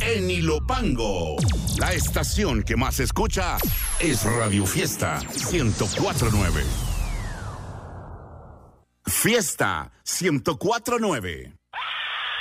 en Ilopango. La estación que más se escucha es Radio Fiesta 104.9. Fiesta 104.9.